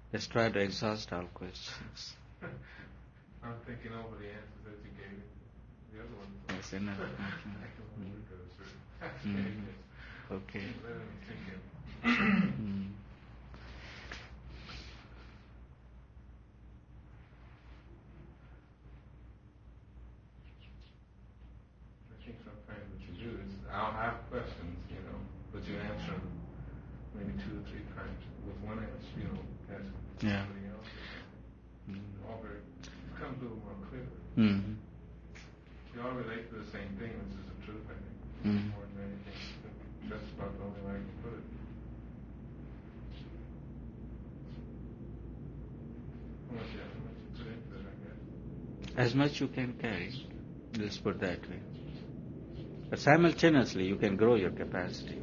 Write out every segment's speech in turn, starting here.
Let's try to exhaust all questions. I'm thinking over the answers that you gave me. The other one. Yes, enough. Okay. Let him sink in. I think sometimes what you do is, I'll have questions, but you answer them maybe 2 or 3 times with one answer, ask somebody else. All very, it becomes a little more clear. You all relate to the same thing, which is the truth, I think. More than anything. That's about the only way I can put it. How much you put into it, I guess. As much you can carry, let's put that way. But simultaneously, you can grow your capacity.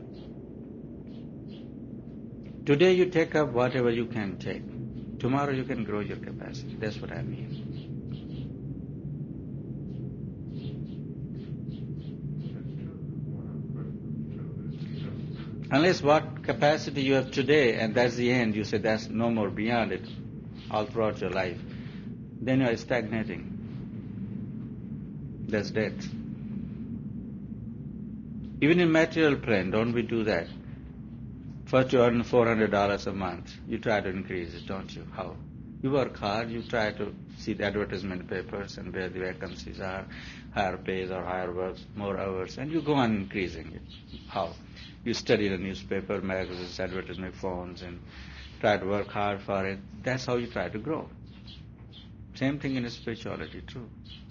Today you take up whatever you can take. Tomorrow you can grow your capacity. That's what I mean. Unless what capacity you have today, and that's the end, you say that's no more beyond it, all throughout your life, then you are stagnating. That's death. Even in material plane, don't we do that? First you earn $400 a month, you try to increase it, don't you? How? You work hard, you try to see the advertisement papers and where the vacancies are, higher pays or higher work, more hours, and you go on increasing it. How? You study the newspaper, magazines, advertisement phones, and try to work hard for it. That's how you try to grow. Same thing in spirituality too.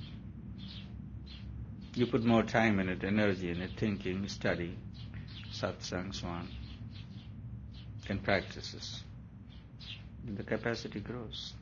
You put more time in it, energy in it, thinking, study, satsang, so on, and practices. And the capacity grows.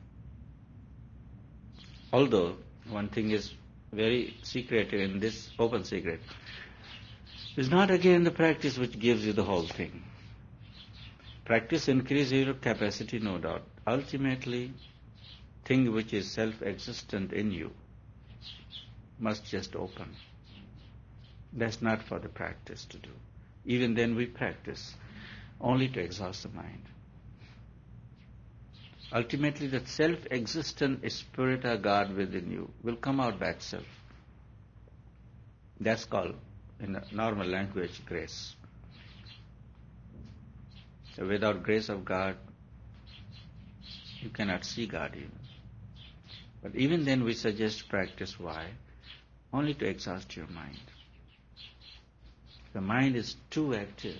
Although, one thing is very secretive in this open secret, it's not again the practice which gives you the whole thing. Practice increases your capacity, no doubt. Ultimately, thing which is self-existent in you must just open. That's not for the practice to do. Even then we practice only to exhaust the mind. Ultimately, that self-existent spirit or God within you will come out by itself. That's called, in normal language, grace. So without grace of God, you cannot see God even. But even then we suggest practice. Why? Only to exhaust your mind. The mind is too active.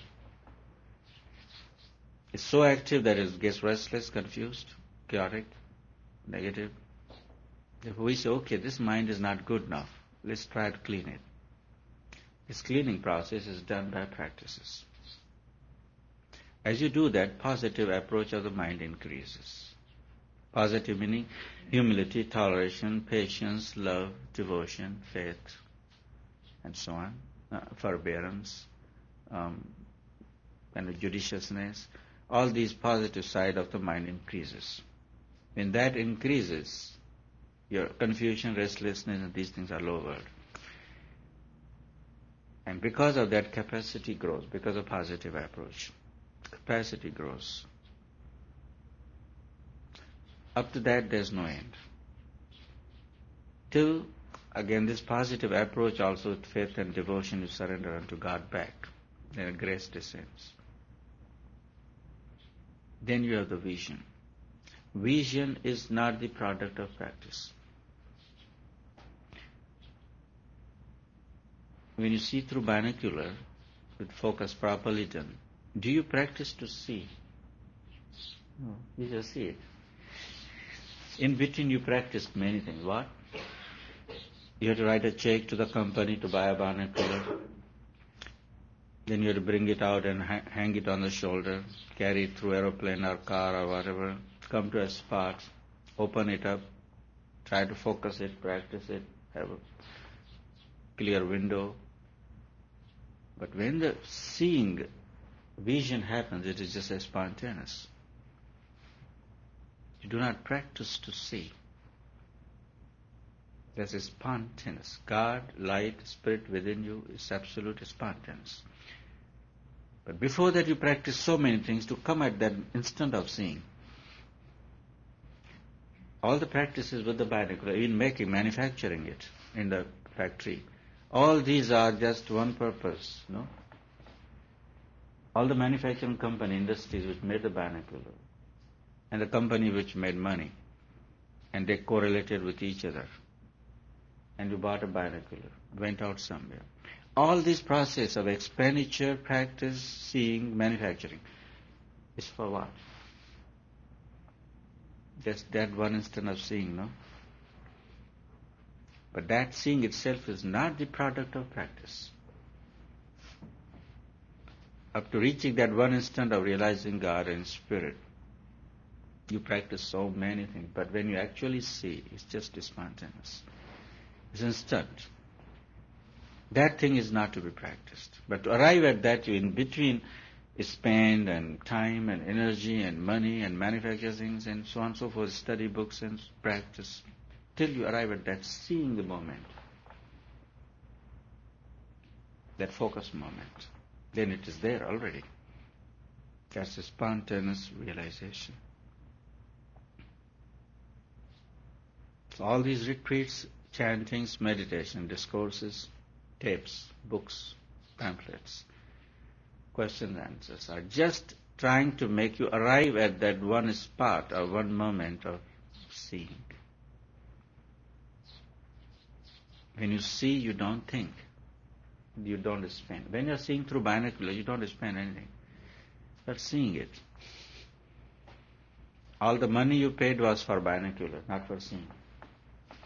It's so active that it gets restless, confused, chaotic, negative. If we say, okay, this mind is not good enough, let's try to clean it. This cleaning process is done by practices. As you do that, positive approach of the mind increases. Positive meaning humility, toleration, patience, love, devotion, faith, and so on, forbearance, and judiciousness. All these positive side of the mind increases. When that increases, your confusion, restlessness, and these things are lowered. And because of that, capacity grows, because of positive approach. Capacity grows. Up to that, there's no end. Till, again, this positive approach also with faith and devotion, you surrender unto God back. Then grace descends. Then you have the vision. Vision is not the product of practice. When you see through binocular, with focus properly done, do you practice to see? No, you just see it. In between you practice many things. What? You have to write a check to the company to buy a binocular. Then you have to bring it out and hang it on the shoulder, carry it through aeroplane or car or whatever, come to a spot, open it up, try to focus it, practice it, have a clear window. But when the seeing vision happens, it is just as spontaneous. You do not practice to see. That is spontaneous. God, light, spirit within you is absolute spontaneous. But before that you practice so many things to come at that instant of seeing. All the practices with the binocular, in manufacturing it in the factory, all these are just one purpose, no? All the manufacturing company industries which made the binocular and the company which made money, and they correlated with each other. And you bought a binocular, went out somewhere. All this process of expenditure, practice, seeing, manufacturing is for what? Just that one instant of seeing, no? But that seeing itself is not the product of practice. Up to reaching that one instant of realizing God and Spirit, you practice so many things, but when you actually see, it's just spontaneous. It's instant. That thing is not to be practiced. But to arrive at that, you in between spend and time and energy and money and manufacture things and so on and so forth, study books and practice, till you arrive at that seeing the moment, that focus moment. Then it is there already. That's a spontaneous realization. So all these retreats, chantings, meditation, discourses, tapes, books, pamphlets, questions and answers are just trying to make you arrive at that one spot or one moment of seeing. When you see, you don't think. You don't spend. When you're seeing through binocular, you don't spend anything. But seeing it. All the money you paid was for binocular, not for seeing.